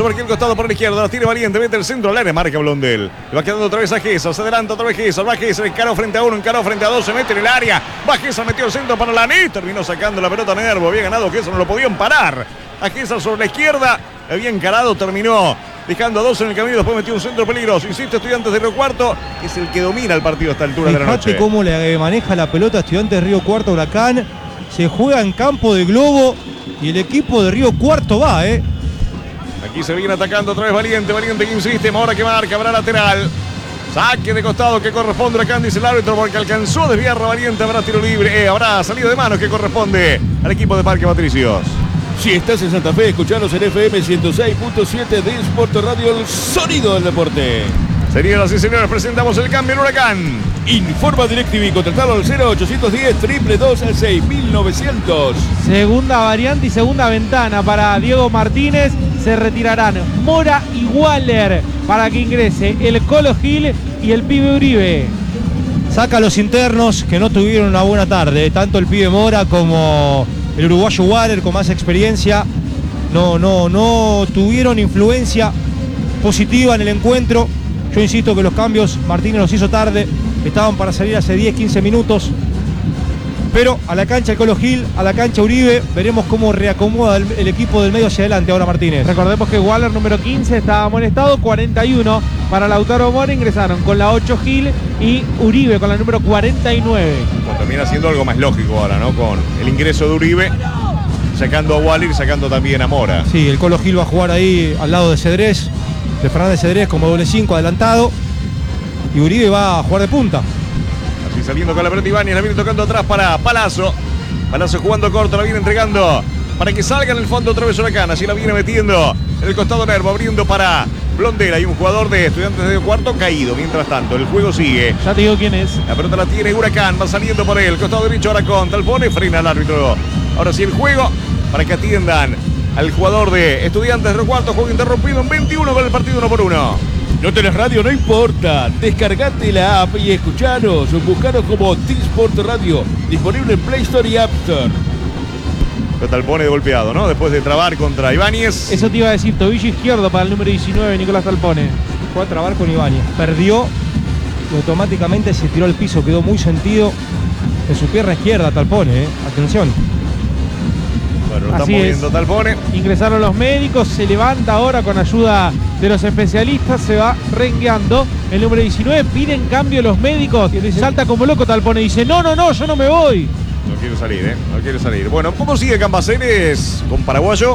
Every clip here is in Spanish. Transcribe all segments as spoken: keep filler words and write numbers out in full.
sobre el costado por la izquierda, la tiene Valiente, mete el centro al área, marca Blondel. Le va quedando otra vez a Gesser, se adelanta otra vez Gesser, va Gesser, encaró frente a uno, encaró frente a dos, se mete en el área. Va Gesser, metió el centro para Lanís, terminó sacando la pelota a Nervo, había ganado Gesser, no lo podían parar. A Gesser sobre la izquierda, había encarado, terminó dejando a dos en el camino, después metió un centro peligroso. Insiste, Estudiantes de Río Cuarto, que es el que domina el partido a esta altura Fíjate de la noche. Fíjate cómo le maneja la pelota Estudiantes de Río Cuarto, Huracán. Se juega en campo de globo y el equipo de Río Cuarto va, ¿eh? Aquí se viene atacando otra vez Valiente, Valiente que insiste, ahora que marca, habrá lateral. Saque de costado que corresponde, Huracán dice el árbitro, porque alcanzó a desviar a Valiente, habrá tiro libre, eh, habrá salido de manos que corresponde al equipo de Parque Patricios. Si estás en Santa Fe, escuchanos en F M ciento seis punto siete de Sport Radio, el sonido del deporte. Señoras y señores, presentamos el cambio en Huracán. Informa DirecTV, contratalo al cero ochocientos diez, triple dos al seis mil novecientos. Segunda variante y segunda ventana para Diego Martínez. Se retirarán Mora y Waller para que ingrese el Colo Gil y el pibe Uribe. Saca a los internos que no tuvieron una buena tarde, tanto el pibe Mora como el uruguayo Waller con más experiencia. No, no, no tuvieron influencia positiva en el encuentro. Yo insisto que los cambios Martínez los hizo tarde, estaban para salir hace diez, quince minutos. Pero a la cancha el Colo Gil, a la cancha Uribe, veremos cómo reacomoda el, el equipo del medio hacia adelante ahora Martínez. Recordemos que Waller número quince estaba amonestado, cuarenta y uno para Lautaro Mora, ingresaron con la ocho Gil y Uribe con la número cuarenta y nueve. Bueno, termina siendo algo más lógico ahora, ¿no? Con el ingreso de Uribe, sacando a Waller y sacando también a Mora. Sí, el Colo Gil va a jugar ahí al lado de Cedrés, de Fernández Cedrés como doble cinco adelantado, y Uribe va a jugar de punta. Así saliendo con la pelota Ibáñez, la viene tocando atrás para Palazzo. Palazzo jugando corto, la viene entregando para que salga en el fondo otra vez Huracán. Así la viene metiendo en el costado Nervo, abriendo para Blondel. Hay un jugador de Estudiantes de Cuarto caído. Mientras tanto, el juego sigue. Ya te digo quién es. La pelota la tiene Huracán, va saliendo por él. Costado derecho ahora con Talpone, frena al árbitro. Ahora sí el juego para que atiendan al jugador de Estudiantes de Cuarto. Juego interrumpido en veintiuno con el partido uno por uno. No tenés radio, no importa. Descargate la app y escuchanos. Buscanos como T-Sport Radio. Disponible en Play Store y App Store. Talpone golpeado, ¿no? Después de trabar contra Ibáñez. Eso te iba a decir, tobillo izquierdo para el número diecinueve, Nicolás Talpone. Fue a trabar con Ibáñez. Perdió y automáticamente se tiró al piso. Quedó muy sentido en su pierna izquierda Talpone, ¿eh? Atención. Bueno, lo está Así moviendo es. Talpone. Ingresaron los médicos, se levanta ahora con ayuda de los especialistas, se va rengueando. El número diecinueve pide en cambio los médicos. Salta como loco Talpone, dice, no, no, no, yo no me voy. No quiere salir, ¿eh? No quiere salir. Bueno, ¿cómo sigue Cambaceres con Paraguayo?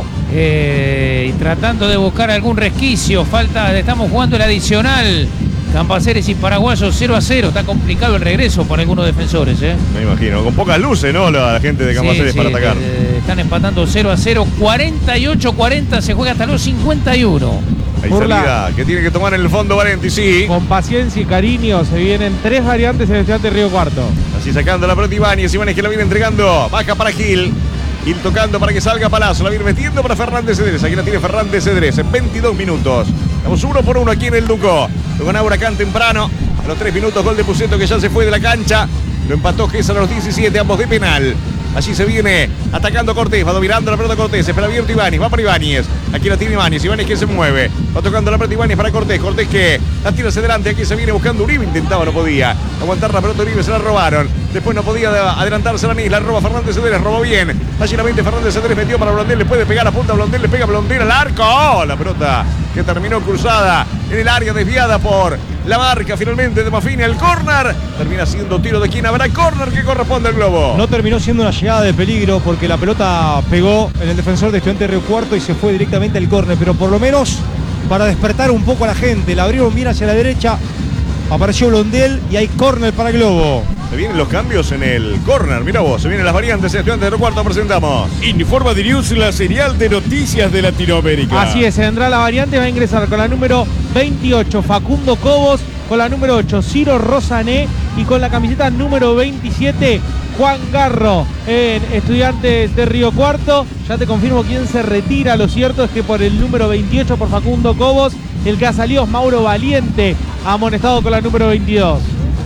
Eh, tratando de buscar algún resquicio. Falta, estamos jugando el adicional. Campaceres y Paraguayos cero a cero. Está complicado el regreso por algunos defensores, ¿eh? Me imagino. Con pocas luces, ¿no? La, la gente de Cambaceres sí, para sí, atacar. Eh, están empatando cero a cero. cuarenta y ocho cuarenta. Se juega hasta los cincuenta y uno. Hay Burla. salida que tiene que tomar en el fondo Valenti, sí. Con paciencia y cariño se vienen tres variantes en el Estudiante Río Cuarto. Así sacando la pelota Ibáñez. Ibáñez que la viene entregando. Baja para Gil. Gil tocando para que salga Palazzo. La viene metiendo para Fernández Cedrés. Aquí la tiene Fernández Cedrés en veintidós minutos. Estamos uno por uno aquí en el Duco. Lo ganó Huracán temprano. A los tres minutos gol de Puceto que ya se fue de la cancha. Lo empató Gesser a los diecisiete, ambos de penal. Allí se viene atacando Cortés, va dominando la pelota Cortés, espera abierto Ibáñez, va para Ibáñez. Aquí la tiene Ibáñez, Ibáñez que se mueve. Va tocando la pelota Ibáñez para Cortés, Cortés que la tira hacia adelante, aquí se viene buscando Uribe, intentaba, no podía aguantar la pelota Uribe, se la robaron. Después no podía adelantarse la Nis, la roba Fernández Cedrés, robó bien. Allí la mente Fernández Cedrés metió para Blondel, le puede pegar a punta Blondel, le pega Blondel al arco. ¡Oh! La pelota que terminó cruzada en el área, desviada por la marca finalmente de Maffini. El córner termina siendo tiro de esquina. Habrá córner que corresponde al Globo. No terminó siendo una llegada de peligro porque la pelota pegó en el defensor de Estudiantes de Río Cuarto y se fue directamente al córner, pero por lo menos para despertar un poco a la gente, la abrieron bien hacia la derecha, apareció Blondel y hay córner para el Globo. Se vienen los cambios en el córner, mira vos, se vienen las variantes en Estudiantes de Río Cuarto, presentamos. Informa de News, la señal de noticias de Latinoamérica. Así es, vendrá la variante, va a ingresar con la número veintiocho Facundo Cobos, con la número ocho Ciro Rosané y con la camiseta número veintisiete Juan Garro en Estudiantes de Río Cuarto. Ya te confirmo quién se retira. Lo cierto es que por el número veintiocho, por Facundo Cobos, el que ha salido es Mauro Valiente, amonestado con la número veintidós.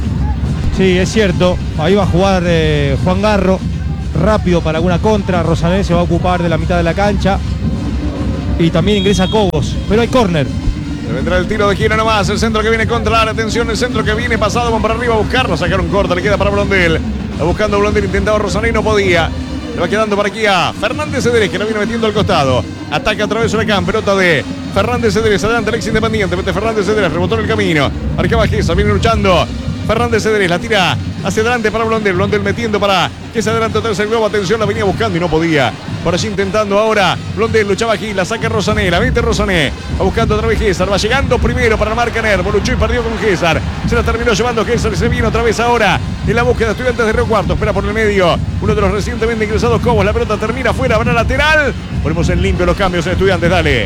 Sí, es cierto. Ahí va a jugar eh, Juan Garro. Rápido para alguna contra. Rosané se va a ocupar de la mitad de la cancha. y también ingresa Cobos, pero hay córner. Se vendrá el tiro de gira nomás, el centro que viene contra la atención, el centro que viene pasado, van para arriba a buscarlo, sacaron corta, le queda para Blondel. Está buscando Blondel, intentaba Rosané y no podía. Le va quedando por aquí a Fernández Cedrés, que lo viene metiendo al costado. Ataca a través de la cam, pelota de Fernández Cedrés, adelante el ex Independiente, mete Fernández Cedrés, rebotó en el camino. Marcaba Gesa, viene luchando. Fernández Cedrés, la tira hacia adelante para Blondel. Blondel metiendo para que se adelante otra vez el globo. Atención, la venía buscando y no podía. Por allí intentando ahora. Blondel luchaba aquí, la saca Rosané, la mete Rosané. Va buscando otra vez Gésar. Va llegando primero para marcar Nervo. Luchó y perdió con Gésar. Se la terminó llevando Gésar y se viene otra vez ahora en la búsqueda de Estudiantes de Río Cuarto. Espera por el medio. Uno de los recientemente ingresados Cobos. La pelota termina fuera, habrá lateral. Ponemos en limpio los cambios en Estudiantes. Dale.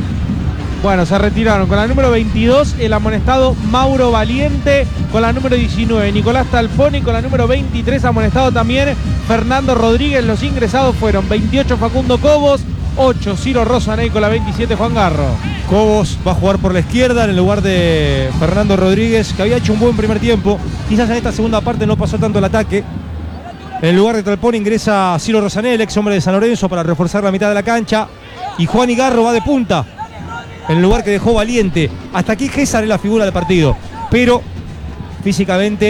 Bueno, se retiraron con la número veintidós el amonestado Mauro Valiente, con la número diecinueve Nicolás Talponi, con la número veintitrés amonestado también Fernando Rodríguez. Los ingresados fueron veintiocho Facundo Cobos, ocho Ciro Rosané, con la veintisiete Juan Garro. Cobos va a jugar por la izquierda en el lugar de Fernando Rodríguez, que había hecho un buen primer tiempo. Quizás en esta segunda parte no pasó tanto el ataque. En el lugar de Talponi ingresa Ciro Rosané, el ex hombre de San Lorenzo, para reforzar la mitad de la cancha. Y Juan Igarro va de punta en el lugar que dejó Valiente. Hasta aquí Gésar es la figura del partido, pero físicamente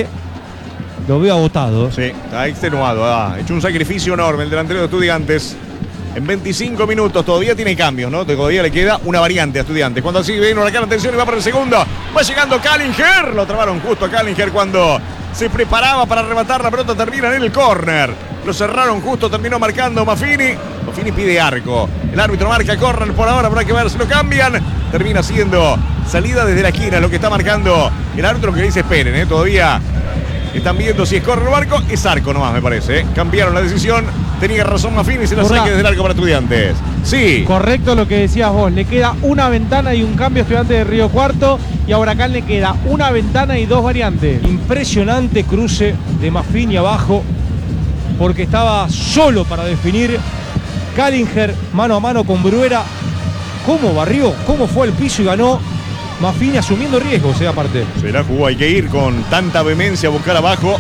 lo veo agotado. Sí, está extenuado, ha hecho un sacrificio enorme el delantero de Estudiantes. En veinticinco minutos todavía tiene cambios, ¿no? Todavía le queda una variante a Estudiantes. Cuando así viene Huracán, atención, y va por el segundo. Va llegando Kallinger. Lo trabaron justo a Kallinger cuando se preparaba para arrebatar la pelota. Termina en el córner. Lo cerraron justo, terminó marcando Maffini. Maffini pide arco. El árbitro marca córner por ahora, habrá que ver si lo cambian. Termina siendo salida desde la esquina, lo que está marcando el árbitro, que dice esperen, ¿eh? Todavía están viendo si es córner o arco. Es arco nomás, me parece, ¿eh? Cambiaron la decisión. Tenía razón Maffini, se la saque desde el arco para Estudiantes. Sí. Correcto lo que decías vos. Le queda una ventana y un cambio a Estudiantes de Río Cuarto. Y a Huracán le queda una ventana y dos variantes. Impresionante cruce de Maffini abajo, porque estaba solo para definir. Kallinger mano a mano con Bruera. ¿Cómo barrió? ¿Cómo fue al piso y ganó? Maffini asumiendo riesgos, ¿eh? Aparte. Se la jugó, hay que ir con tanta vehemencia a buscar abajo.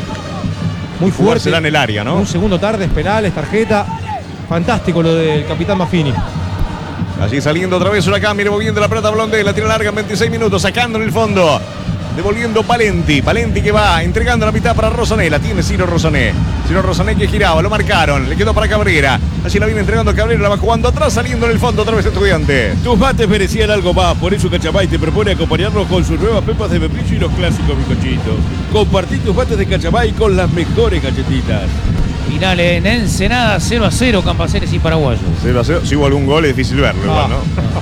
Muy fuerte. Será en el área, ¿no? Un segundo tarde, penales, tarjeta. Fantástico lo del capitán Maffini. Allí saliendo otra vez Huracán, mire moviendo la pelota Blondel, la tira larga en veintiséis minutos, sacando en el fondo. Devolviendo Valenti, Valenti que va entregando la mitad para Rosané, la tiene Ciro Rosané. Ciro Rosané que giraba, lo marcaron, le quedó para Cabrera. Allí la viene entregando Cabrera, la va jugando atrás, saliendo en el fondo otra vez Estudiantes. Tus mates merecían algo más, por eso Cachamay te propone acompañarnos con sus nuevas pepas de membrillo y los clásicos bizcochitos. Compartí tus mates de Cachamay con las mejores galletitas. Final en Ensenada, cero a cero, Campaceres y Paraguayos. cero a cero, si hubo algún gol es difícil verlo, igual, Ah.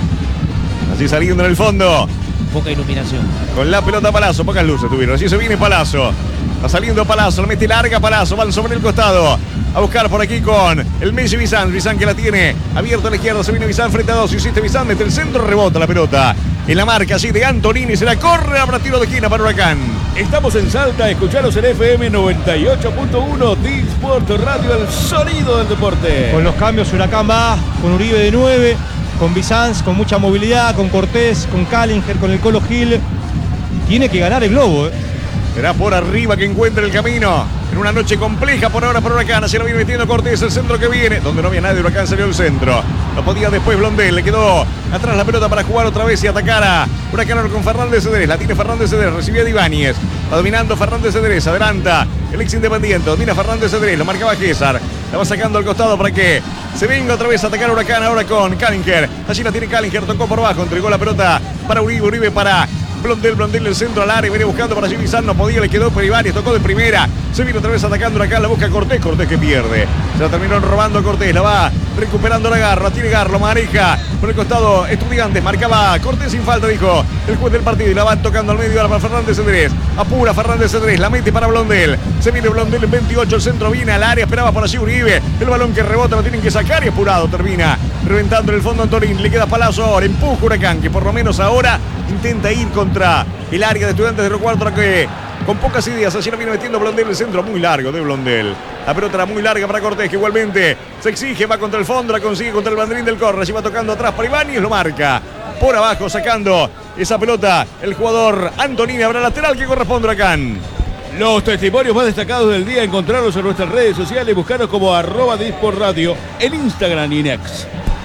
¿no? Así saliendo en el fondo. Poca iluminación. Con la pelota Palazzo, pocas luces tuvieron. Así se viene Palazzo. Va saliendo Palazzo, la mete larga Palazzo, van sobre el costado. A buscar por aquí con el Messi Bizán. Bizán que la tiene abierto a la izquierda. Se viene Bizán frente a dos. Insiste Bizán, mete el centro, rebota la pelota. En la marca así de Antonini, se la corre, habrá tiro de esquina para Huracán. Estamos en Salta, escucharos en F M noventa y ocho punto uno, D-Sport Radio, el sonido del deporte. Con los cambios Huracán va con Uribe de nueve, con Bizanz, con mucha movilidad, con Cortés, con Kallinger, con el Colo Gil. Tiene que ganar el globo, ¿eh? Será por arriba que encuentre el camino. En una noche compleja por ahora para Huracán. Así lo viene metiendo Cortés, el centro que viene. Donde no había nadie, Huracán salió el centro. No podía después Blondel. Le quedó atrás la pelota para jugar otra vez y atacar a Huracán con Fernández Cedrés. La tiene Fernández Cedrés. Recibía de Ibáñez. Va dominando Fernández Cedrés. Adelanta el ex Independiente. Domina Fernández Cedrés. Lo marcaba Gésar. La va sacando al costado para que se venga otra vez a atacar a Huracán ahora con Kallinger. Allí la tiene Kallinger. Tocó por abajo. Entregó la pelota para Uribe. Uribe para Blondel, Blondel el centro al área, viene buscando para allí Bizán, no podía, le quedó Peribáñez, tocó de primera, se vino otra vez atacando acá, la busca Cortés, Cortés que pierde, se la terminó robando a Cortés, la va recuperando la Garro, la tiene Garro, maneja por el costado Estudiantes, marcaba Cortés sin falta, dijo el juez del partido, y la va tocando al medio ahora para Fernández Cedrés, apura Fernández Cedrés, la mete para Blondel, se viene Blondel en veintiocho, el centro viene al área, esperaba por allí Uribe, el balón que rebota, lo tienen que sacar y apurado termina reventando en el fondo Antonín, le queda Palazzo ahora, empuja Huracán, que por lo menos ahora intenta ir contra el área de Estudiantes de Río Cuarto, que con pocas ideas, allí lo viene metiendo Blondel, el centro muy largo de Blondel. La pelota era muy larga para Cortés, que igualmente se exige, va contra el fondo, la consigue contra el banderín del córner, allí va tocando atrás para Ibáñez, lo marca. Por abajo, sacando esa pelota, el jugador Antonini, habrá lateral que corresponde a Huracán. Los testimonios más destacados del día, encontrarlos en nuestras redes sociales, buscarnos como arroba D-Sport Radio en Instagram y en X.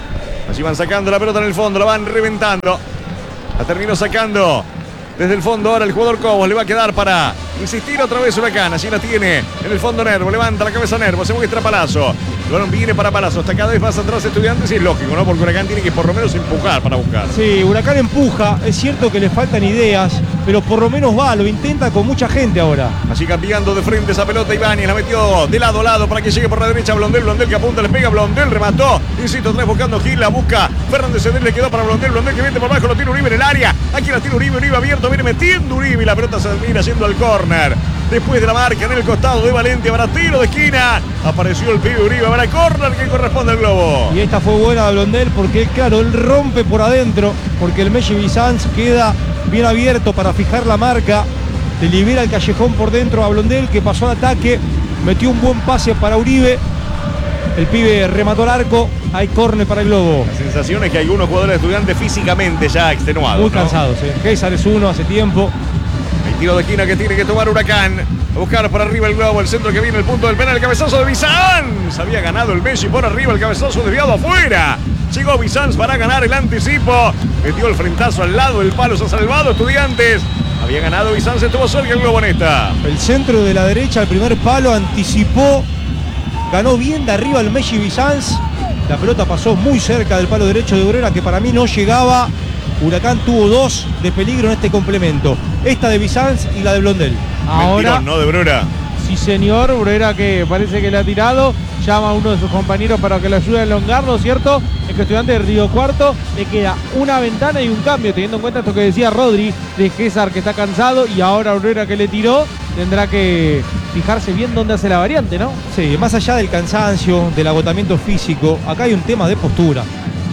Allí van sacando la pelota en el fondo, la van reventando. La terminó sacando desde el fondo ahora el jugador Cobos. Le va a quedar para insistir otra vez Huracán. Allí la tiene en el fondo Nervo. Levanta la cabeza Nervo. Se muestra Palazzo. El balón viene para Palazzo. Está cada vez más atrás Estudiantes y es lógico, ¿no? Porque Huracán tiene que por lo menos empujar para buscar. Sí, Huracán empuja. Es cierto que le faltan ideas, pero por lo menos va, lo intenta con mucha gente ahora. Allí cambiando de frente esa pelota Ibáñez. La metió de lado a lado para que llegue por la derecha Blondel. Blondel que apunta, le pega Blondel. Remató. Insisto, tres buscando Gil. La busca Fernández Cedrés. Le quedó para Blondel. Blondel que viene por abajo. Lo tiene Uribe en el área. Aquí la tiene Uribe. Uribe abierto. Viene metiendo Uribe. Y la pelota se termina yendo al córner. Después de la marca en el costado de Valente para tiro de esquina. Apareció el pibe Uribe para córner que corresponde al Globo. Y esta fue buena de Blondel porque, claro, él rompe por adentro. Porque el Messi Bizanz queda bien abierto para fijar la marca. Le libera el callejón por dentro a Blondel que pasó al ataque. Metió un buen pase para Uribe. El pibe remató el arco. Hay córner para el Globo. La sensación es que hay algunos jugadores de Estudiantes físicamente ya extenuados. Muy ¿no? cansados. ¿eh? César es uno hace tiempo. El tiro de esquina que tiene que tomar Huracán. A buscar por arriba el Globo, el centro que viene, el punto del penal, el cabezazo de Bizanz. Había ganado el Messi por arriba, el cabezazo desviado afuera. Llegó Bizanz para ganar el anticipo. Metió el frentazo al lado del palo, se ha salvado Estudiantes. Había ganado Bizanz, estuvo cerca el Globo en esta. El centro de la derecha, el primer palo, anticipó. Ganó bien de arriba el Messi Bizanz. La pelota pasó muy cerca del palo derecho de Obrera, que para mí no llegaba. Huracán tuvo dos de peligro en este complemento. Esta de Bizanz y la de Blondel. Ahora, Mentirón, ¿no? De Brura. sí señor, Brera que parece que le ha tirado. Llama a uno de sus compañeros para que lo ayude a elongarlo, ¿cierto? Es que Estudiante de Río Cuarto le queda una ventana y un cambio, teniendo en cuenta esto que decía Rodri de César, que está cansado, y ahora Brera que le tiró, tendrá que fijarse bien dónde hace la variante, ¿no? Sí, más allá del cansancio, del agotamiento físico, acá hay un tema de postura.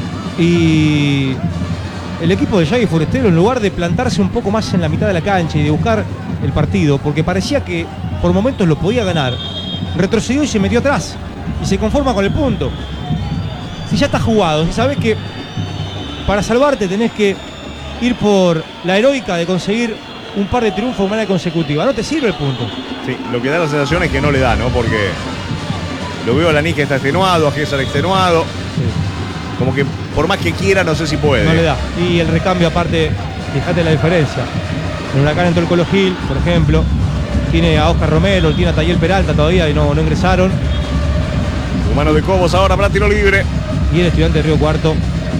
Y el equipo de Yagui Forestero, en lugar de plantarse un poco más en la mitad de la cancha y de buscar el partido, porque parecía que por momentos lo podía ganar, retrocedió y se metió atrás. Y se conforma con el punto. Si ya estás jugado, si sabes que para salvarte tenés que ir por la heroica de conseguir un par de triunfos de manera consecutiva, no te sirve el punto. Sí, lo que da la sensación es que no le da, ¿no? Porque lo veo a Lanís que está extenuado, a César extenuado. Sí. Como que por más que quiera, no sé si puede. No le da. Y el recambio aparte, fíjate la diferencia. En Huracán entró el Colo Gil, por ejemplo. Tiene a Oscar Romero, tiene a Tayel Peralta todavía y no, no ingresaron. Humano de Cobos ahora para tiro libre. Y el Estudiante de Río Cuarto,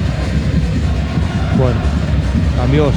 bueno, cambios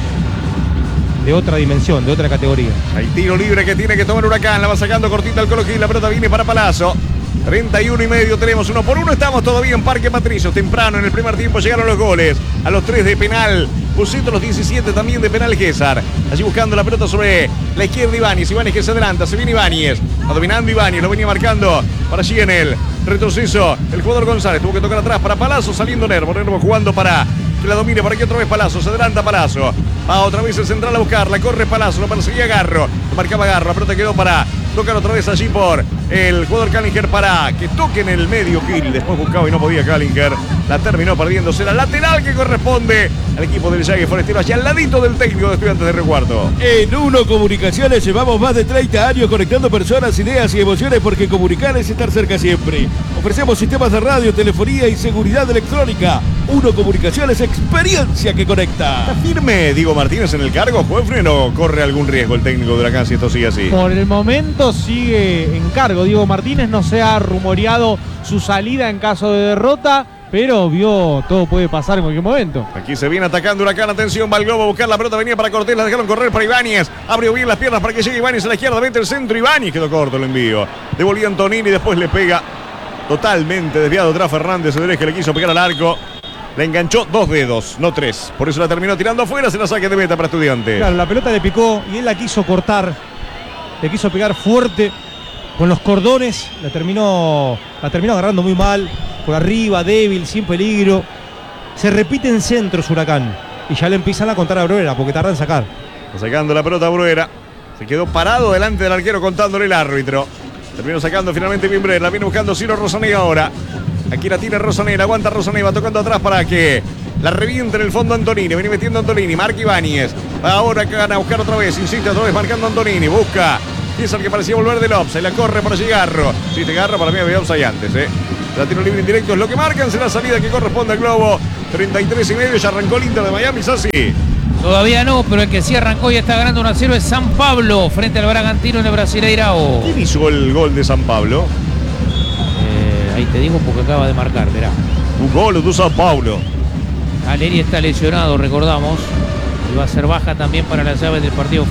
de otra dimensión, de otra categoría. Hay tiro libre que tiene que tomar Huracán. La va sacando cortita el Colo Gil. La pelota viene para Palazzo. treinta y uno y medio tenemos, uno por uno. Estamos todavía en Parque Patricios. Temprano en el primer tiempo llegaron los goles. A los tres de penal. Pusito los diecisiete también de penal César. Allí buscando la pelota sobre la izquierda Ibáñez. Ibáñez que se adelanta. Se viene Ibáñez. Va dominando Ibáñez. Lo venía marcando para allí en el retroceso. El jugador González tuvo que tocar atrás para Palazzo. Saliendo Nervo. Nervo jugando para que la domine. Por aquí otra vez Palazzo. Se adelanta Palazzo. Va otra vez el central a buscarla. Corre Palazzo. Lo perseguía Garro. Lo marcaba Garro. La pelota quedó para tocar otra vez allí por el jugador Callinger para que toque en el medio Gil. Después buscaba y no podía Callinger. La terminó perdiéndose. La lateral que corresponde al equipo del Yagui Forestero, allá al ladito del técnico de Estudiantes de Río Cuarto. En Uno Comunicaciones llevamos más de treinta años conectando personas, ideas y emociones, porque comunicar es estar cerca siempre. Ofrecemos sistemas de radio, telefonía y seguridad electrónica. Uno Comunicaciones, experiencia que conecta. ¿Está firme Diego Martínez en el cargo, Juefren, o corre algún riesgo el técnico de Huracán si esto sigue así? Por el momento sigue en cargo Diego Martínez, no se ha rumoreado su salida en caso de derrota, pero vio, todo puede pasar en cualquier momento. Aquí se viene atacando Huracán, atención, va el Globo a buscar la pelota, venía para Cortés, la dejaron correr para Ibáñez, abrió bien las piernas para que llegue Ibáñez a la izquierda, mete el centro, Ibáñez, quedó corto el envío, devolvía Antonini y después le pega totalmente desviado atrás Fernández Cedrés, que le quiso pegar al arco. Le enganchó dos dedos, no tres. Por eso la terminó tirando afuera, se la saque de meta para Estudiantes. Claro, la pelota le picó y él la quiso cortar. Le quiso pegar fuerte con los cordones. La terminó, la terminó agarrando muy mal. Por arriba, débil, sin peligro. Se repiten centros Huracán. Y ya le empiezan a contar a Bruera porque tardan en sacar. Sacando la pelota a Bruera. Se quedó parado delante del arquero contándole el árbitro. Terminó sacando finalmente bien Bruera. La viene buscando Ciro Rosanega ahora. Aquí la tiene Rosanega, aguanta Rosanega, va tocando atrás para que la reviente en el fondo Antonini. Viene metiendo Antonini, marca Ibáñez. Ahora gana a buscar otra vez, insiste otra vez marcando Antonini. Busca César que parecía volver del offside. La corre para allí Garro. Si te Garro, para mí había offside antes, ¿eh? La tiro libre indirecto es lo que marcan. Será salida que corresponde al Globo. treinta y tres y medio, ya arrancó el Inter de Miami, Sassi. Todavía no, pero el que sí arrancó y está ganando uno a cero es San Pablo frente al Bragantino en el Brasileirao. ¿Quién hizo el gol de San Pablo? Eh, ahí te digo porque acaba de marcar, verá. Un gol de San Pablo. Aleri está lesionado, recordamos. Y va a ser baja también para las llaves del partido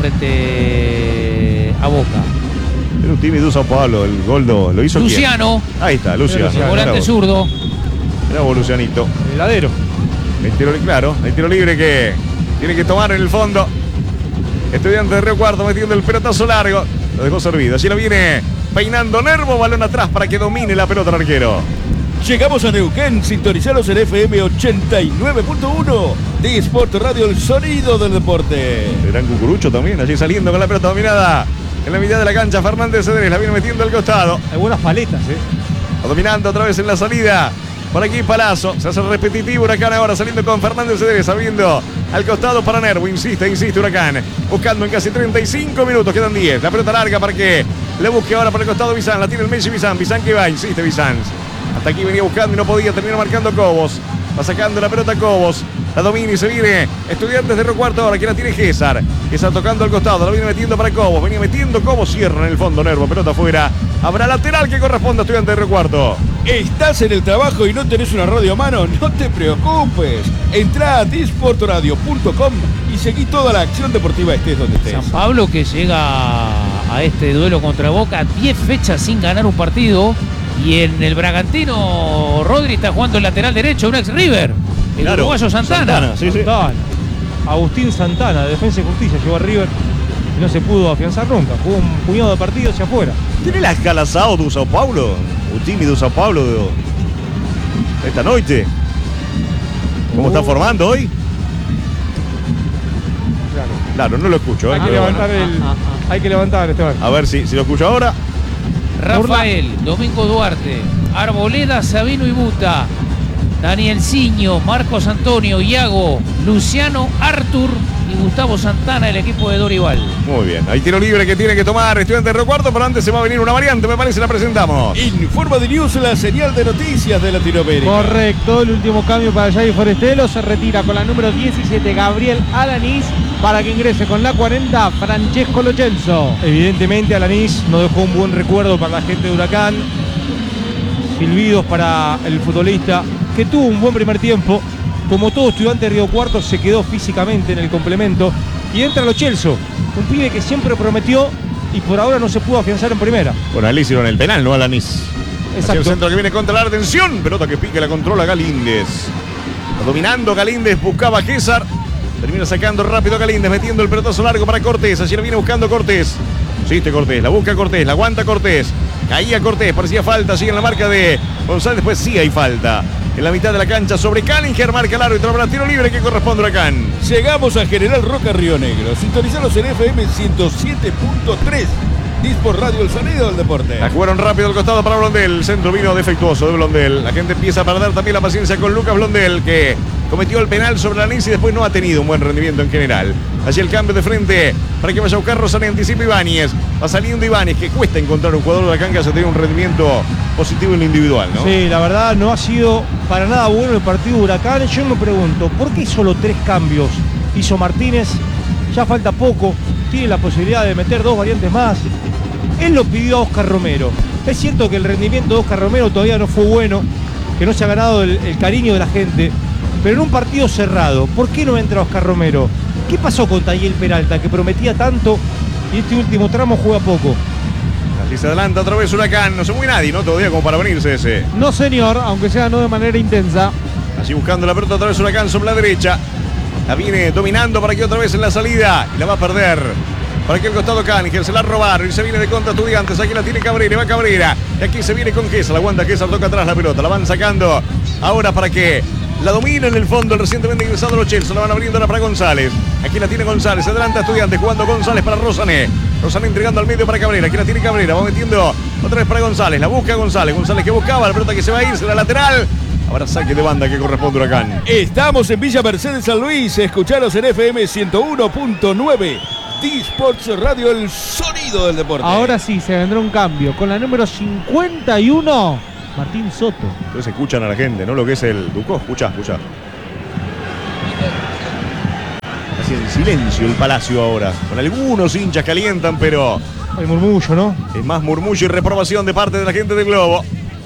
frente a Boca. Era un time de San Pablo, el gol lo, lo hizo Luciano. ¿Quién? Ahí está, Luciano. El volante zurdo. Era vos, Lucianito. El heladero. El tiro, claro, el tiro libre que tiene que tomar en el fondo. Estudiante de Río Cuarto metiendo el pelotazo largo. Lo dejó servido. Allí lo viene peinando Nervo. Balón atrás para que domine la pelota el arquero. Llegamos a Neuquén, sintonizados en F M ochenta y nueve punto uno de Sport Radio, el sonido del deporte. El gran Cucurucho también, allí saliendo con la pelota dominada en la mitad de la cancha. Fernández Cedrés la viene metiendo al costado. Hay buenas paletas, ¿eh? Dominando otra vez en la salida. Por aquí Palazzo, se hace repetitivo Huracán ahora saliendo con Fernández Cedrés, abriendo al costado para Nervo, insiste, insiste Huracán, buscando en casi treinta y cinco minutos, quedan diez, la pelota larga para que le busque ahora por el costado Bizán, la tiene el Messi Bizán, Bizán que va, insiste Bizán, hasta aquí venía buscando y no podía, termina marcando Cobos, va sacando la pelota Cobos, la domina y se viene Estudiantes de Río Cuarto ahora, que la tiene César, César tocando al costado, la viene metiendo para Cobos, venía metiendo Cobos, cierra en el fondo Nervo, pelota afuera, habrá lateral que corresponde a Estudiantes de Río Cuarto. ¿Estás en el trabajo y no tenés una radio a mano? No te preocupes. Entrá a disport radio punto com y seguí toda la acción deportiva estés donde estés. San Pablo que llega a este duelo contra Boca, diez fechas sin ganar un partido. Y en el Bragantino, Rodri está jugando el lateral derecho, un ex River. El Claro, uruguayo Santana. Santana, sí, sí. Santana. Agustín Santana, de Defensa y Justicia, llegó a River y no se pudo afianzar nunca. Jugó un puñado de partidos hacia afuera. ¿Tiene la escalazado do São Paulo? O time do São Paulo de esta noche. ¿Cómo está formando hoy? Claro. Claro, no lo escucho. ¿eh? Hay que Pero levantar bueno. el. Hay que levantar, Esteban. A ver si, si lo escucho ahora. Rafael, Domingo Duarte, Arboleda, Sabino y Buta, Daniel Ciño, Marcos Antonio, Iago, Luciano, Artur y Gustavo Santana, el equipo de Dorival. Muy bien, hay tiro libre que tiene que tomar Estudiantes de Río Cuarto, pero antes se va a venir una variante, me parece, la presentamos. Informa de News, la señal de noticias de Latinoamérica. Correcto, el último cambio para Jair Forestelo. Se retira con la número diecisiete Gabriel Alanís para que ingrese con la cuarenta Francesco Lo Celso. Evidentemente Alanís no dejó un buen recuerdo para la gente de Huracán. Silbidos para el futbolista que tuvo un buen primer tiempo. Como todo Estudiante de Río Cuarto se quedó físicamente en el complemento. Y entra Lo Celso, un pibe que siempre prometió y por ahora no se pudo afianzar en primera. Bueno, ahí le hicieron el penal, ¿no? Alanís. Hacia Exacto. el centro que viene contra la retención. Pelota que pique, la controla Galíndez. Dominando Galíndez, buscaba a César. Termina sacando rápido a Galíndez, metiendo el pelotazo largo para Cortés. Allí lo viene buscando Cortés. Insiste Cortés, la busca Cortés, la aguanta Cortés. Caía Cortés, parecía falta, sigue en la marca de González. Después sí hay falta. En la mitad de la cancha sobre Callinger, marca el árbitro para tiro libre que corresponde a Huracán. Llegamos a General Roca, Río Negro. Sintonizados en F M ciento siete punto tres. Disport Radio, el sonido del deporte. La jugaron rápido al costado para Blondel. El centro vino defectuoso de Blondel. La gente empieza a perder también la paciencia con Lucas Blondel, que cometió el penal sobre Alanís y después no ha tenido un buen rendimiento en general. Allí el cambio de frente para que vaya a buscar Rosane, anticipa Ibáñez. Va saliendo Ibáñez, que cuesta encontrar un jugador de Huracán que haya tenido un rendimiento positivo en lo individual, ¿no? Sí, la verdad no ha sido para nada bueno el partido de Huracán. Yo me pregunto, ¿por qué solo tres cambios hizo Martínez? Ya falta poco, tiene la posibilidad de meter dos variantes más. Él lo pidió a Oscar Romero. Es cierto que el rendimiento de Oscar Romero todavía no fue bueno, que no se ha ganado el, el cariño de la gente, pero en un partido cerrado, ¿por qué no entra Oscar Romero? ¿Qué pasó con Tayel Peralta, que prometía tanto y este último tramo juega poco? Así se adelanta otra vez Huracán. No se mueve nadie, ¿no? Todavía como para venirse ese. No señor, aunque sea no de manera intensa. Así buscando la pelota otra vez Huracán sobre la derecha. La viene dominando para que otra vez en la salida. Y la va a perder. Para que el costado Cángel se la robaron y se viene de contra Estudiantes. Aquí la tiene Cabrera, va Cabrera. Y aquí se viene con Queso. La aguanta Queso, toca atrás la pelota. La van sacando ahora para que la domina en el fondo el recientemente ingresado Lo Celso. La van abriendo ahora para González. Aquí la tiene González. Se adelanta Estudiantes jugando González para Rosané. Rosané entregando al medio para Cabrera. Aquí la tiene Cabrera. Va metiendo otra vez para González. La busca González. González que buscaba la pelota que se va a ir. Será lateral. Ahora saque de banda que corresponde a Huracán. Estamos en Villa Mercedes, San Luis. Escucharos en F M ciento uno punto nueve. D-Sports Radio, el sonido del deporte. Ahora sí, se vendrá un cambio. Con la número cincuenta y uno, Martín Soto. Entonces escuchan a la gente, ¿no? Lo que es el Ducó. Escuchá, escuchá. casi en silencio el Palacio ahora. Con algunos hinchas que alientan, pero Hay murmullo, ¿no? es más murmullo y reprobación de parte de la gente del Globo.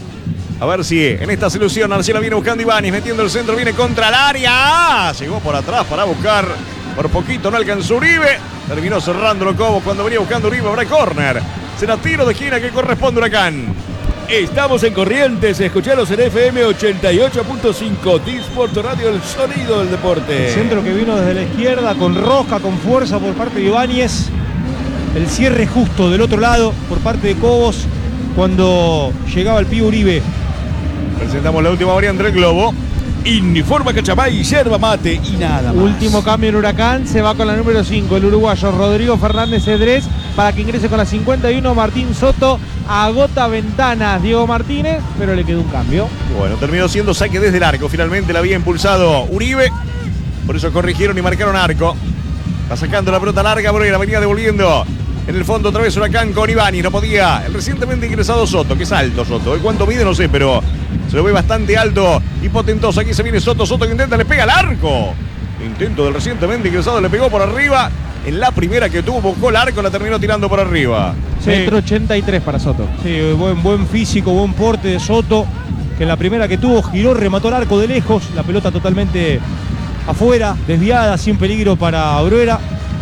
A ver si en esta solución Arcela viene buscando Ibáñez, metiendo el centro, viene contra el área. Llegó por atrás para buscar. Por poquito no alcanzó Uribe. Terminó cerrando los Cobos cuando venía buscando Uribe. Habrá córner. Será tiro de esquina que corresponde a Huracán. Estamos en Corrientes, escucharos en F M ochenta y ocho punto cinco, Disport Radio, el sonido del deporte. El centro que vino desde la izquierda, con rosca, con fuerza por parte de Ibáñez. El cierre justo del otro lado por parte de Cobos cuando llegaba el pibe Uribe. Presentamos la última variante del Globo. Informa Cachamay, yerba mate y nada más. Último cambio en Huracán, se va con la número cinco, el uruguayo Rodrigo Fernández Cedrés, para que ingrese con la cincuenta y uno Martín Soto. Agota ventanas Diego Martínez, pero le quedó un cambio. Bueno, terminó siendo saque desde el arco. Finalmente la había impulsado Uribe. Por eso corrigieron y marcaron arco. Va sacando la pelota larga, Bruera venía devolviendo. En el fondo otra vez Huracán con Ibáñez. No podía. El recientemente ingresado Soto, que es alto Soto. ¿Eh? ¿Cuánto mide? No sé, pero se lo ve bastante alto y potentoso. Aquí se viene Soto. Soto que intenta, le pega al arco. Intento del recientemente ingresado, le pegó por arriba. En la primera que tuvo, buscó el arco, la terminó tirando por arriba. Sí. Metro ochenta y tres para Soto. Sí, buen, buen físico, buen porte de Soto, que en la primera que tuvo giró, remató el arco de lejos, la pelota totalmente afuera, desviada, sin peligro para Bruera.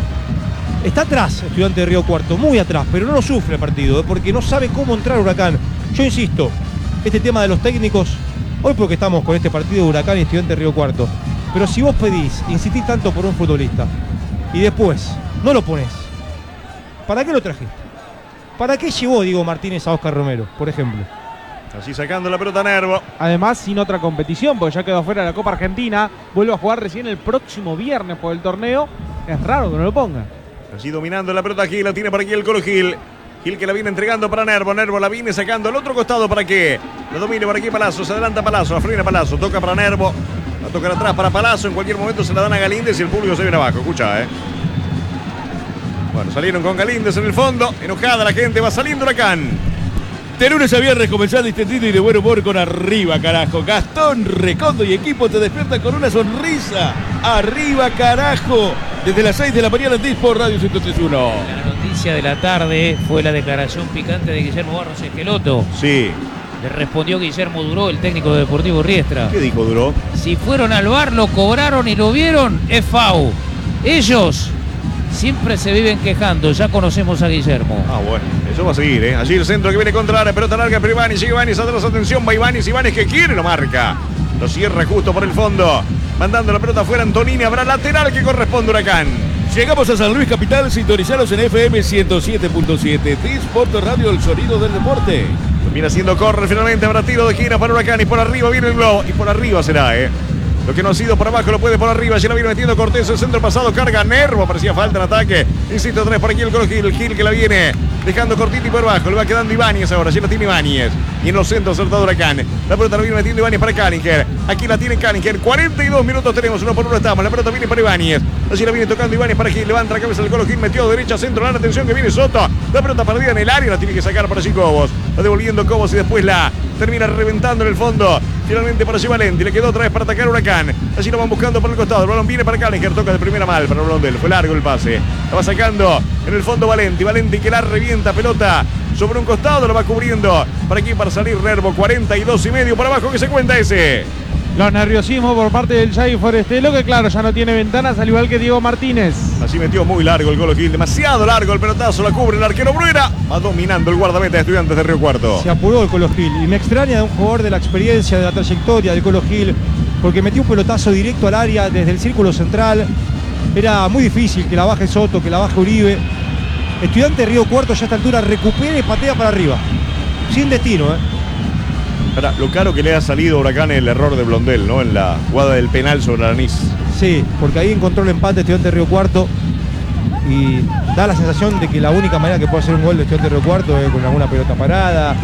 Está atrás Estudiante de Río Cuarto, muy atrás, pero no lo sufre el partido, ¿eh? Porque no sabe cómo entrar Huracán. Yo insisto, este tema de los técnicos, hoy porque estamos con este partido de Huracán y Estudiante de Río Cuarto, pero si vos pedís, insistís tanto por un futbolista y después no lo ponés, ¿para qué lo trajiste? ¿Para qué llevó Diego Martínez a Oscar Romero, por ejemplo? Así sacando la pelota Nervo. Además, sin otra competición, porque ya quedó afuera de la Copa Argentina. Vuelve a jugar recién el próximo viernes por el torneo. Es raro que no lo ponga. Así dominando la pelota Gil, la tiene por aquí el Colo Gil. Gil que la viene entregando para Nervo. Nervo la viene sacando al otro costado para que lo domine por aquí Palazzo. Se adelanta Palazzo, la frena Palazzo. Toca para Nervo. La toca atrás para Palazzo. En cualquier momento se la dan a Galíndez y el público se viene abajo. Escucha, eh. Bueno, salieron con Galíndez en el fondo. Enojada la gente, va saliendo Huracán. De lunes a viernes comenzás distendido y de buen humor con Arriba, carajo. Gastón Recondo y equipo te despiertan con una sonrisa. Arriba, carajo. Desde las seis de la mañana en Disport Radio ciento tres punto uno. La noticia de la tarde fue la declaración picante de Guillermo Barros Esqueloto. Sí. Le respondió Guillermo Duró, el técnico de Deportivo Riestra. ¿Qué dijo Duró? Si fueron al bar, lo cobraron y lo vieron, es F A U. Ellos siempre se viven quejando, ya conocemos a Guillermo. Ah, bueno, eso va a seguir, ¿eh? Allí el centro que viene contra la pelota larga, pero Ibáñez, sigue Ibáñez, atrás, atención, va Ibáñez, Ibáñez que quiere, lo marca. Lo cierra justo por el fondo, mandando la pelota afuera, Antonini, habrá lateral que corresponde a Huracán. Llegamos a San Luis Capital, sintonizados en F M ciento siete punto siete. Disport Radio, el sonido del deporte. Viene haciendo correr, finalmente habrá tiro de esquina para Huracán y por arriba viene el globo, y por arriba será, ¿eh? Lo que no ha sido por abajo lo puede por arriba. Ya la viene metiendo Cortés. El centro pasado carga Nervo. Parecía falta en ataque. Insisto, tres por aquí el Colo Gil. El Gil que la viene dejando cortito y por abajo. Le va quedando Ibáñez ahora. Ya la tiene Ibáñez. Y en los centros acertado Huracán. La pelota la viene metiendo Ibáñez para Calinger. Aquí la tiene Calinger. cuarenta y dos minutos tenemos. Uno por uno estamos. La pelota viene para Ibáñez. Así la viene tocando Ibáñez para Gil. Levanta la cabeza del Colo Gil. Metió derecha centro. La atención que viene Soto. La pelota perdida en el área. La tiene que sacar para allí Cobos. La devolviendo Cobos y después la termina reventando en el fondo. Finalmente para allí Valenti. Le quedó otra vez para atacar Huracán. Allí lo van buscando por el costado. El balón viene para Calinger. Toca de primera mal para Blondel. Fue largo el pase. La va sacando en el fondo Valenti. Valenti que la revienta. Pelota sobre un costado. Lo va cubriendo. Para aquí para salir Nervo. cuarenta y dos y medio por abajo que se cuenta ese. Los nerviosismos por parte del Jai Forestelo, que claro, ya no tiene ventanas, al igual que Diego Martínez. Así metió muy largo el Colo Gil, demasiado largo el pelotazo, la cubre el arquero Bruera. Va dominando el guardameta de Estudiantes de Río Cuarto. Se apuró el Colo Gil y me extraña de un jugador de la experiencia, de la trayectoria del Colo Gil, porque metió un pelotazo directo al área desde el círculo central. Era muy difícil que la baje Soto, que la baje Uribe. Estudiantes de Río Cuarto ya a esta altura recupera y patea para arriba. Sin destino, ¿eh? Ahora, lo caro que le ha salido a Huracán el error de Blondel, ¿no? En la jugada del penal sobre Aranís. Sí, porque ahí encontró el empate Estudiantes de Río Cuarto y da la sensación de que la única manera que puede hacer un gol de Estudiantes de Río Cuarto es con alguna pelota parada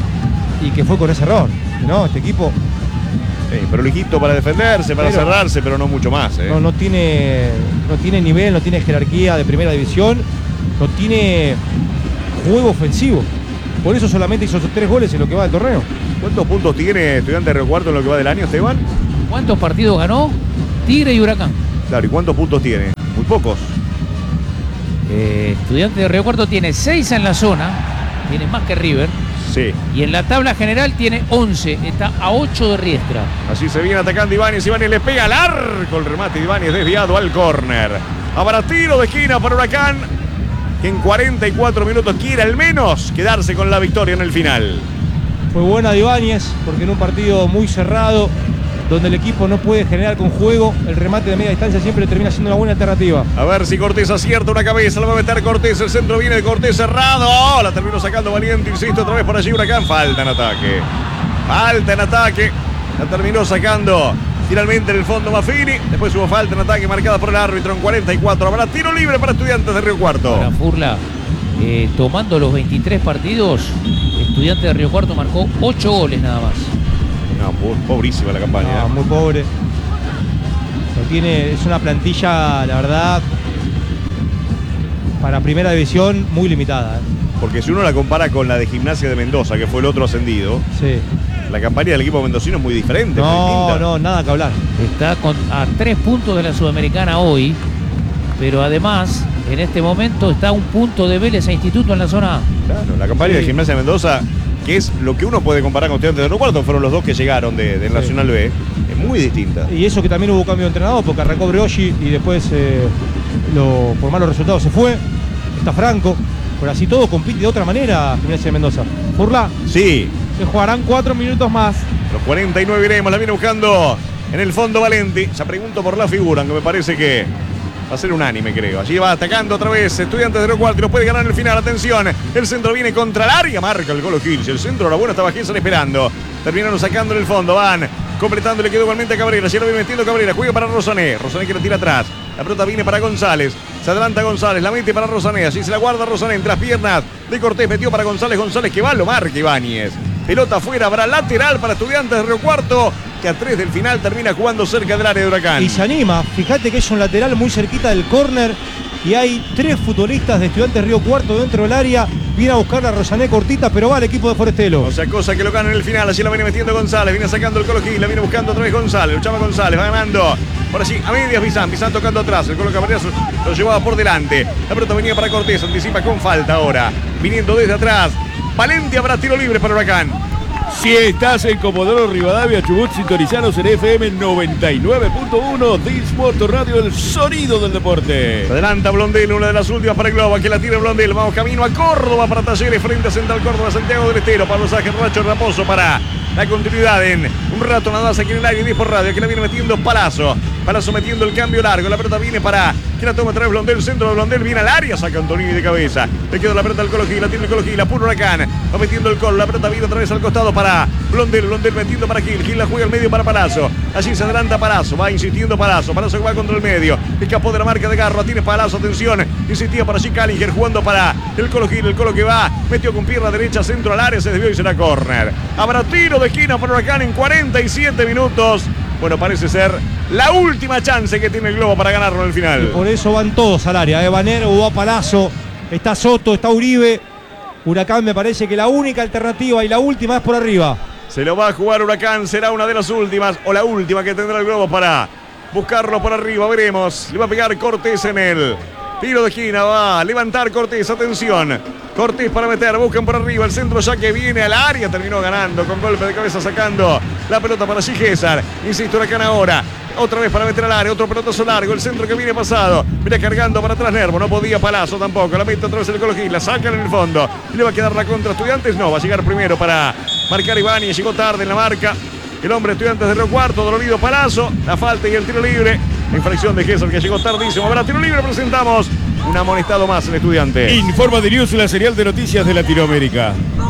y que fue con ese error, ¿no? Este equipo... Sí, prolijito para defenderse, para pero, cerrarse, pero no mucho más, ¿eh? No, no, tiene, no tiene nivel, no tiene jerarquía de primera división, no tiene juego ofensivo. Por eso solamente hizo tres goles en lo que va del torneo. ¿Cuántos puntos tiene Estudiantes de Río Cuarto en lo que va del año, Esteban? ¿Cuántos partidos ganó Tigre y Huracán? Claro, ¿y cuántos puntos tiene? muy pocos. Eh, Estudiantes de Río Cuarto tiene seis en la zona, tiene más que River. Sí. Y en la tabla general tiene once, está a ocho de Riestra. Así se viene atacando Ibáñez. Ibáñez le pega al arco. El remate de Ibáñez desviado al córner. Habrá tiro de esquina para Huracán, que en cuarenta y cuatro minutos quiere al menos quedarse con la victoria en el final. Fue buena de Ibáñez, porque en un partido muy cerrado, donde el equipo no puede generar con juego, el remate de media distancia siempre termina siendo una buena alternativa. A ver si Cortés acierta una cabeza, la va a meter Cortés, el centro viene de Cortés cerrado, oh, la terminó sacando Valiente, insisto, otra vez por allí Huracán, falta en ataque, falta en ataque, la terminó sacando finalmente en el fondo Maffini, después hubo falta en ataque marcada por el árbitro en cuarenta y cuatro, habrá tiro libre para Estudiantes de Río Cuarto. Ahora, Furla, eh, tomando los veintitrés partidos, Estudiantes de Río Cuarto marcó ocho goles nada más. No, pobrísima la campaña. No, muy pobre. No tiene, es una plantilla, la verdad, para primera división muy limitada. ¿eh? Porque si uno la compara con la de Gimnasia de Mendoza, que fue el otro ascendido, Sí. la campaña del equipo mendocino es muy diferente. muy No, distinta. no, nada que hablar. Está con, a tres puntos de la Sudamericana hoy, pero además, en este momento está a un punto de Vélez e Instituto en la zona A. Claro, la campaña Sí. de Gimnasia de Mendoza, que es lo que uno puede comparar con Estudiantes de Río Cuarto, fueron los dos que llegaron de, del Sí. Nacional B, es muy distinta. Y eso que también hubo cambio de entrenador, porque arrancó Brioschi y después, eh, lo, por malos resultados, se fue. Está Franco. Pero así todo compite de otra manera Gimnasia de Mendoza. Furla, Sí, se jugarán cuatro minutos más. los cuarenta y nueve iremos, la viene buscando en el fondo Valenti. Ya pregunto por la figura, aunque me parece que va a ser unánime, creo. Allí va atacando otra vez Estudiantes de Río Cuarto y lo puede ganar en el final. Atención, el centro viene contra el área, marca el Colo Gil. El centro, la buena estaba Gesson esperando. Terminaron sacando en el fondo, van completando, le quedó igualmente a Cabrera. Ya lo viene metiendo Cabrera, juega para Rosané. Rosané que la tira atrás. La pelota viene para González. Se adelanta González, la mete para Rosané. Allí se la guarda Rosané entre las piernas de Cortés. Metió para González. González que va, lo marca Ibáñez. Pelota afuera, habrá lateral para Estudiantes de Río Cuarto, que a tres del final termina jugando cerca del área de Huracán. Y se anima. Fíjate que es un lateral muy cerquita del córner. Y hay tres futbolistas de Estudiantes de Río Cuarto dentro del área. Viene a buscar la Rosané cortita, pero va el equipo de Forestelo. O sea, cosa que lo gana en el final. Allí la viene metiendo González. Viene sacando el Colo Gil. La viene buscando otra vez González. Luchaba González. Va ganando. Por allí a medias Bizán. Bizán tocando atrás. El Colo Cabrera lo llevaba por delante. La pelota venía para Cortés. Anticipa con falta ahora. Viniendo desde atrás. Valente, habrá tiro libre para Huracán. Si estás en Comodoro Rivadavia, Chubut, sintonizanos en F M noventa y nueve punto uno, Disport Radio, el sonido del deporte. Se adelanta Blondel, una de las últimas para el Globo. Aquí la tira Blondel. Vamos camino a Córdoba para Talleres, frente a Central Córdoba, Santiago del Estero. Pablo Sánchez, Racho Raposo para la continuidad en un rato nada más aquí en el aire. diez por radio. Aquí la viene metiendo Palazzo. Palazzo metiendo el cambio largo. La pelota viene para que la toma otra vez Blondel. Centro de Blondel viene al área. Saca Antonini de cabeza. Le queda la pelota al Colo Gil. La tiene el Colo Gil. La puro Huracán. Va metiendo el Colo. La pelota viene otra vez al costado para Blondel. Blondel metiendo para Gil. Gil la juega al medio para Palazzo. Allí se adelanta Palazzo. Va insistiendo Palazzo. Palazzo que va contra el medio. Escapó de la marca de Garro. Tiene Palazzo. Atención. Insistía para allí Callinger jugando para el Colo Gil. El Colo que va. Metió con pierna derecha. Centro al área. Se desvió y será córner. Habrá tiro de esquina para Huracán en cuarenta y siete minutos. Bueno, parece ser la última chance que tiene el Globo para ganarlo en el final. Y por eso van todos al área. ¿eh? Banero, va Palazzo, está Soto, está Uribe. Huracán me parece que la única alternativa y la última es por arriba. Se lo va a jugar Huracán, será una de las últimas o la última que tendrá el Globo para buscarlo por arriba. Veremos, le va a pegar Cortés en el tiro de esquina, va a levantar Cortés, atención. Cortés para meter, buscan por arriba el centro ya que viene al área, terminó ganando con golpe de cabeza sacando la pelota para César. Insisto, Huracán ahora. Otra vez para meter al área, otro pelotazo largo, el centro que viene pasado, viene cargando para atrás Nervo, no podía Palazzo tampoco, la mete otra vez el Colo Gil, la sacan en el fondo, y le va a quedar la contra Estudiantes, no, va a llegar primero para marcar Ibáñez, llegó tarde en la marca, el hombre Estudiantes de Río Cuarto, dolorido Palazzo, la falta y el tiro libre, la infracción de Gesson que llegó tardísimo, habrá tiro libre, presentamos un amonestado más en Estudiantes. Informa de News, la serial de noticias de Latinoamérica.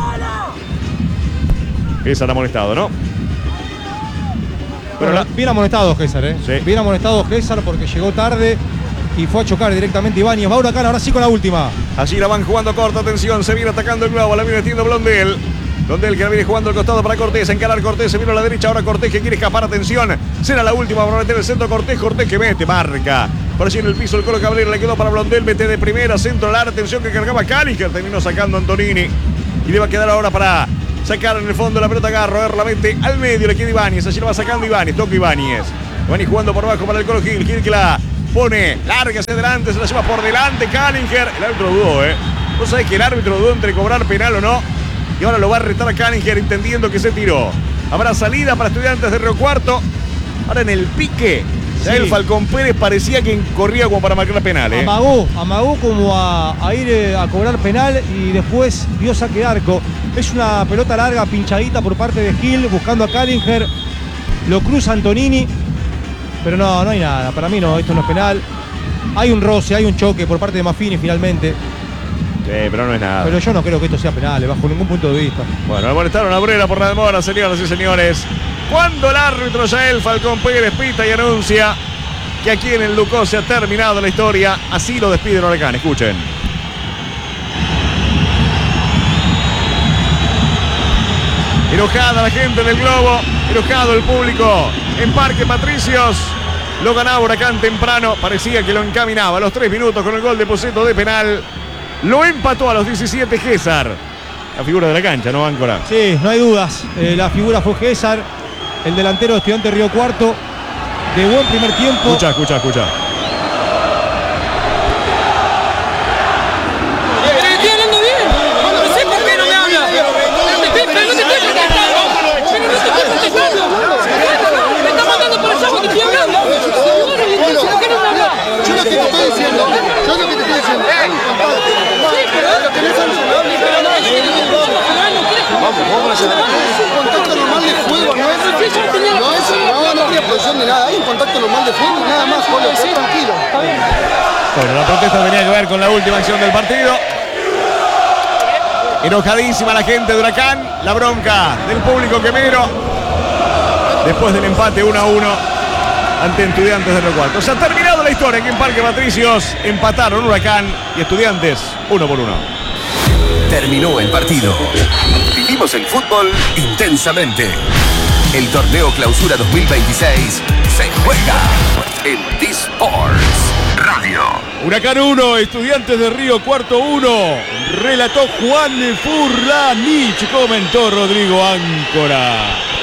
Es el amonestado, ¿no? Bueno, la- bien amonestado César, ¿eh? Sí. Bien amonestado César porque llegó tarde y fue a chocar directamente Ibáñez. Va Huracán, ahora sí con la última. Allí la van jugando corta, atención, se viene atacando el Globo, la viene metiendo Blondel. Blondel que la viene jugando al costado para Cortés, encarar Cortés, se vino a la derecha, ahora Cortés que quiere escapar, atención, será la última para meter el centro Cortés, Cortés que mete, marca. Por allí en el piso el Colo Cabrera le quedó para Blondel, mete de primera, centro al área, atención que cargaba Calliger, terminó sacando Antonini. Y le va a quedar ahora para sacar en el fondo la pelota Garro, a ver, la mete al medio, le queda Ibáñez, allí lo va sacando Ibáñez, toca Ibáñez. Ibáñez jugando por abajo para el Colo Gil, Gil que la pone larga hacia adelante, se la lleva por delante Cállinger. El árbitro dudó, ¿eh? Vos sabés que el árbitro dudó entre cobrar penal o no. Y ahora lo va a retar a Cállinger entendiendo que se tiró. Habrá salida para Estudiantes de Río Cuarto. Ahora en el pique, ya Sí. el Falcón Pérez parecía que corría como para marcar penal, ¿eh? Amagó, amagó como a, a ir eh, a cobrar penal y después dio saque de arco. Es una pelota larga, pinchadita por parte de Gil, buscando a Cállinger. Lo cruza Antonini. Pero no, no hay nada. Para mí no, esto no es penal. Hay un roce, hay un choque por parte de Maffini finalmente. Sí, pero no es nada. Pero yo no creo que esto sea penal, bajo ningún punto de vista. Bueno, amonestaron a Brera por la demora, señoras y señores. Cuando el árbitro Yael Falcón Pérez pita y anuncia que aquí en el Ducó se ha terminado la historia, así lo despiden Huracán. Escuchen. Enojada la gente del Globo, enojado el público en Parque Patricios. Lo ganaba Huracán temprano, parecía que lo encaminaba a los tres minutos con el gol de Poseto de penal. Lo empató a los diecisiete César. La figura de la cancha, ¿no, Áncora? Sí, no hay dudas. Eh, la figura fue César, el delantero de Estudiantes de Río Cuarto. De buen primer tiempo. Escucha, escucha, escucha. Estoy hablando bien. No sé por qué no me habla. Te estoy, pero no te estoy contestando. Pero no te estoy contestando. Me está mandando por allá porque estoy hablando. ¿Por qué no me habla? Yo lo que te estoy diciendo, yo lo que te estoy diciendo, hay un contacto. Sí, pero él Tenés algo que hablar, pero no, él quiere que vamos, pero él no quiere que Vamos, vamos a hacer un contacto normal de juego, no es, Sí, yo tenía la no es, posición, no, no tiene posición de nada, hay un contacto normal de juego y nada más, Polo, Sí, tranquilo. está bien. Bueno, la protesta tenía que ver con la última acción del partido. Enojadísima la gente de Huracán. La bronca del público quemero. Después del empate uno a uno ante Estudiantes de Río Cuarto. Se ha terminado la historia aquí en Parque Patricios. Empataron Huracán y Estudiantes uno por uno. Terminó el partido. Vivimos el fútbol intensamente. El torneo Clausura dos mil veintiséis se juega en D-Sports Radio. Huracán uno, Estudiantes de Río Cuarto uno. Relató Juan Furlanich, comentó Rodrigo Áncora.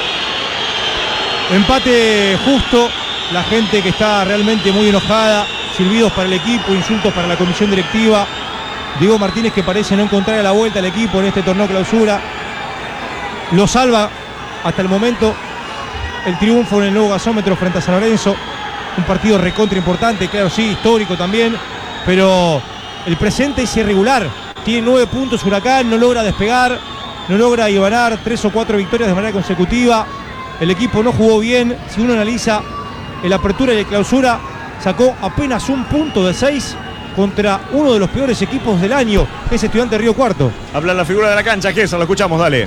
Empate justo. La gente que está realmente muy enojada. Silbidos para el equipo, insultos para la comisión directiva. Diego Martínez, que parece no encontrar la vuelta al equipo en este torneo Clausura. Lo salva hasta el momento el triunfo en el nuevo gasómetro frente a San Lorenzo. Un partido recontra importante, claro, sí, histórico también. Pero el presente es irregular. Tiene nueve puntos Huracán, no logra despegar, no logra llevar tres o cuatro victorias de manera consecutiva. El equipo no jugó bien. Si uno analiza el apertura y el clausura, sacó apenas un punto de seis contra uno de los peores equipos del año, que es Estudiantes de Río Cuarto. Habla la figura de la cancha, Gesa, lo escuchamos, dale.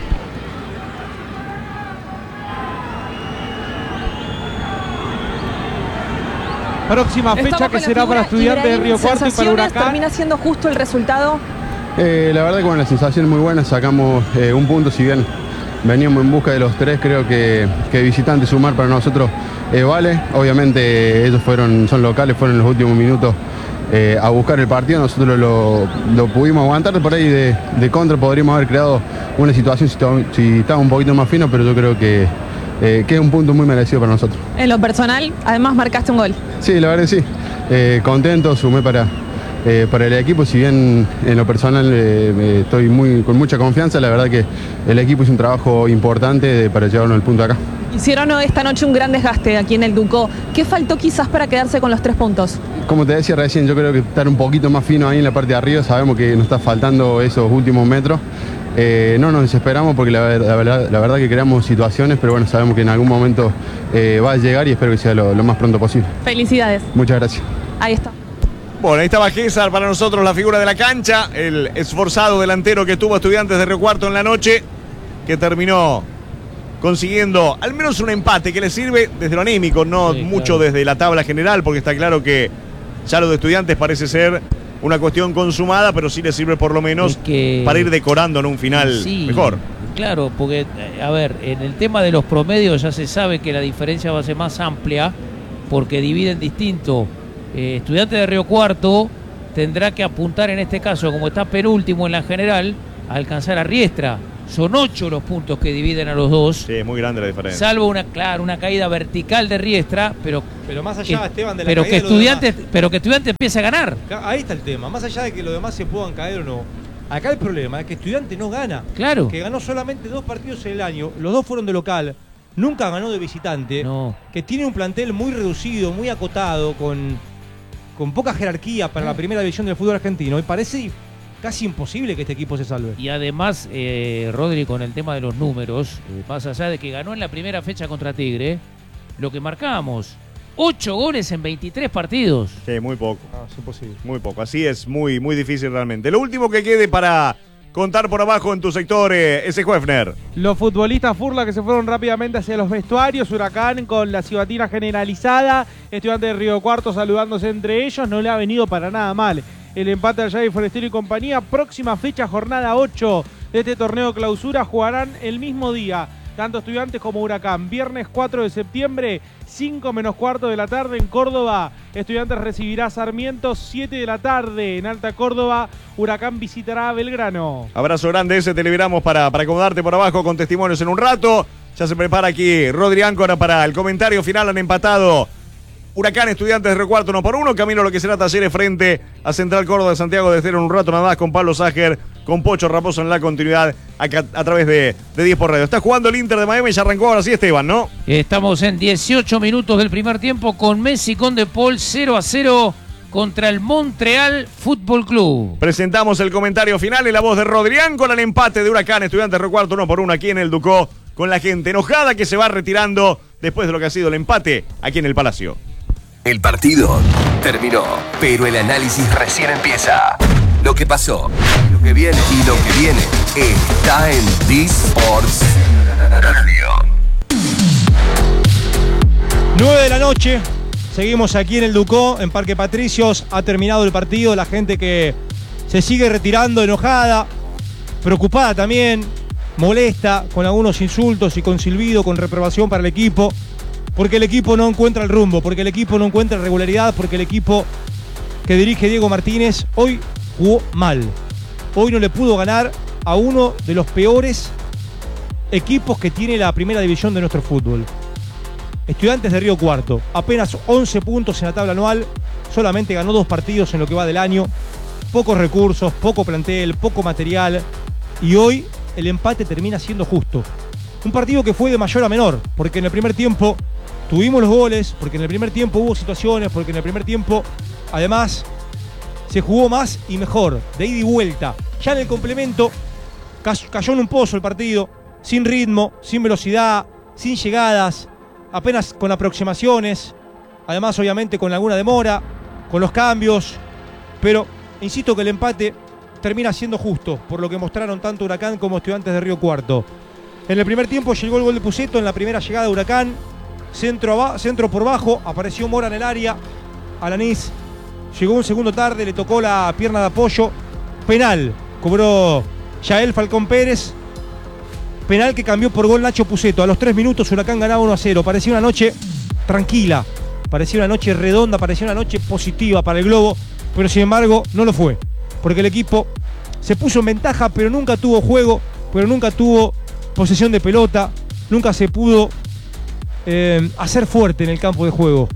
Próxima fecha que será para Estudiantes de Río Cuarto y para Huracán. ¿Termina siendo justo el resultado? Eh, la verdad que bueno, la sensación es muy buena, sacamos eh, un punto, si bien veníamos en busca de los tres, creo que, que visitante sumar para nosotros eh, vale. Obviamente ellos fueron, son locales, fueron en los últimos minutos eh, a buscar el partido, nosotros lo, lo pudimos aguantar, por ahí de, de contra podríamos haber creado una situación si, si estaba un poquito más fino, pero yo creo que, eh, que es un punto muy merecido para nosotros. En lo personal, además marcaste un gol. Sí, la verdad que sí, eh, contento, sumé para... Eh, para el equipo, si bien en lo personal eh, eh, estoy muy, con mucha confianza, la verdad que el equipo hizo un trabajo importante de, para llevarnos al punto acá. Hicieron esta noche un gran desgaste aquí en el Ducó. ¿Qué faltó quizás para quedarse con los tres puntos? Como te decía recién, yo creo que estar un poquito más fino ahí en la parte de arriba, sabemos que nos está faltando esos últimos metros. Eh, no nos desesperamos porque la, la, verdad, la verdad que creamos situaciones, pero bueno, sabemos que en algún momento eh, va a llegar y espero que sea lo, lo más pronto posible. Felicidades. Muchas gracias. Ahí está. Bueno, ahí estaba César, para nosotros la figura de la cancha, el esforzado delantero que tuvo Estudiantes de Río Cuarto en la noche, que terminó consiguiendo al menos un empate que le sirve desde lo anímico, no Sí, mucho claro. desde la tabla general, porque está claro que ya lo de Estudiantes parece ser una cuestión consumada, pero sí le sirve por lo menos Es que- para ir decorando en un final Sí, mejor. Claro, porque, eh, a ver, en el tema de los promedios ya se sabe que la diferencia va a ser más amplia porque dividen distinto. Eh, Estudiantes de Río Cuarto tendrá que apuntar en este caso, como está penúltimo en la general, a alcanzar a Riestra. Son ocho los puntos que dividen a los dos. Sí, es muy grande la diferencia. Salvo una, claro, una caída vertical de Riestra, pero, pero más allá, que, Esteban, de la pero caída que de los estudiantes, demás. pero que Estudiantes empiece a ganar. Ahí está el tema. Más allá de que los demás se puedan caer o no. Acá el problema es que Estudiantes no gana. Claro. Que ganó solamente dos partidos en el año. Los dos fueron de local. Nunca ganó de visitante. No. Que tiene un plantel muy reducido, muy acotado, con, con poca jerarquía para la primera división del fútbol argentino. Y parece casi imposible que este equipo se salve. Y además, eh, Rodri, con el tema de los números, eh, más allá de que ganó en la primera fecha contra Tigre, lo que marcábamos, ocho goles en veintitrés partidos. Sí, muy poco. No, es imposible. Muy poco. Así es, muy, muy difícil realmente. Lo último que quede para contar por abajo en tu sector, eh, ese Huefner. Los futbolistas Furla que se fueron rápidamente hacia los vestuarios, Huracán con la cibatina generalizada, Estudiantes de Río Cuarto saludándose entre ellos, no le ha venido para nada mal el empate al Javi Forestiero y compañía. Próxima fecha, jornada ocho de este torneo clausura, jugarán el mismo día, tanto Estudiantes como Huracán. Viernes cuatro de septiembre, cinco menos cuarto de la tarde en Córdoba. Estudiantes recibirá a Sarmiento, siete de la tarde en Alta Córdoba. Huracán visitará a Belgrano. Abrazo grande, ese te liberamos para, para acomodarte por abajo con testimonios en un rato. Ya se prepara aquí Rodri Áncora para el comentario final. Han empatado Huracán, Estudiantes de Río Cuarto uno por uno. Camino a lo que será Talleres frente a Central Córdoba de Santiago de Estero en un rato nada más con Pablo Ságer, con Pocho Raposo en la continuidad acá a través de, de diez por Radio. Está jugando el Inter de Miami, ya arrancó ahora sí, Esteban, ¿no? Estamos en dieciocho minutos del primer tiempo con Messi con De Paul, cero a cero contra el Montreal Fútbol Club. Presentamos el comentario final en la voz de Rodrián con el empate de Huracán, Estudiantes de Río Cuarto uno por uno aquí en el Ducó, con la gente enojada que se va retirando después de lo que ha sido el empate aquí en el Palacio. El partido terminó, pero el análisis recién empieza. Lo que pasó, lo que viene y lo que viene está en D-Sports Radio. nueve de la noche, seguimos aquí en el Ducó, en Parque Patricios. Ha terminado el partido, la gente que se sigue retirando enojada, preocupada también, molesta, con algunos insultos y con silbido, con reprobación para el equipo. Porque el equipo no encuentra el rumbo, porque el equipo no encuentra regularidad, porque el equipo que dirige Diego Martínez hoy jugó mal. Hoy no le pudo ganar a uno de los peores equipos que tiene la primera división de nuestro fútbol. Estudiantes de Río Cuarto, apenas once puntos en la tabla anual, solamente ganó dos partidos en lo que va del año, pocos recursos, poco plantel, poco material, y hoy el empate termina siendo justo. Un partido que fue de mayor a menor, porque en el primer tiempo tuvimos los goles, porque en el primer tiempo hubo situaciones, porque en el primer tiempo, además, se jugó más y mejor, de ida y vuelta. Ya en el complemento, cayó en un pozo el partido, sin ritmo, sin velocidad, sin llegadas, apenas con aproximaciones, además obviamente con alguna demora, con los cambios, pero insisto que el empate termina siendo justo, por lo que mostraron tanto Huracán como Estudiantes de Río Cuarto. En el primer tiempo llegó el gol de Puceto en la primera llegada de Huracán, centro, centro por bajo, apareció Mora en el área, Alanís llegó un segundo tarde, le tocó la pierna de apoyo, penal, cobró Yael Falcón Pérez, penal que cambió por gol Nacho Puceto. A los tres minutos Huracán ganaba uno a cero, parecía una noche tranquila, parecía una noche redonda, parecía una noche positiva para el Globo, pero sin embargo no lo fue, porque el equipo se puso en ventaja, pero nunca tuvo juego, pero nunca tuvo posesión de pelota, nunca se pudo eh, hacer fuerte en el campo de juego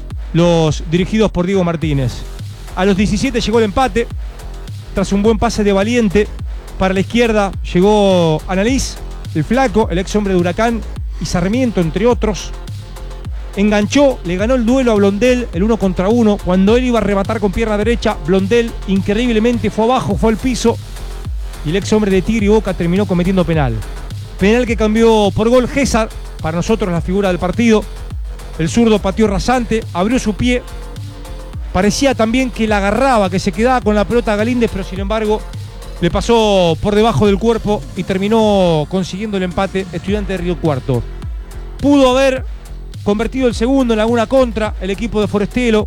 los dirigidos por Diego Martínez. A los diecisiete llegó el empate, tras un buen pase de Valiente, para la izquierda llegó Analís, el flaco, el ex hombre de Huracán, y Sarmiento, entre otros. Enganchó, le ganó el duelo a Blondel, el uno contra uno, cuando él iba a rematar con pierna derecha, Blondel increíblemente fue abajo, fue al piso, y el ex hombre de Tigre y Boca terminó cometiendo penal. Penal que cambió por gol César, para nosotros la figura del partido. El zurdo pateó rasante, abrió su pie. Parecía también que la agarraba, que se quedaba con la pelota Galíndez, pero sin embargo le pasó por debajo del cuerpo y terminó consiguiendo el empate Estudiante de Río Cuarto. Pudo haber convertido el segundo en alguna contra el equipo de Forestelo,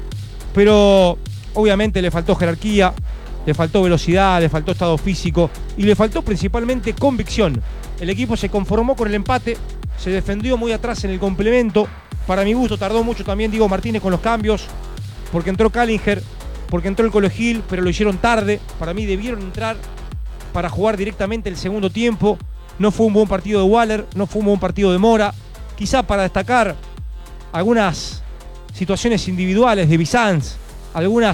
pero obviamente le faltó jerarquía, le faltó velocidad, le faltó estado físico y le faltó principalmente convicción. El equipo se conformó con el empate, se defendió muy atrás en el complemento. Para mi gusto tardó mucho también Diego Martínez con los cambios, porque entró Callinger, porque entró el Colo Gil, pero lo hicieron tarde. Para mí debieron entrar para jugar directamente el segundo tiempo. No fue un buen partido de Waller, no fue un buen partido de Mora. Quizá para destacar algunas situaciones individuales de Bizanz, algunas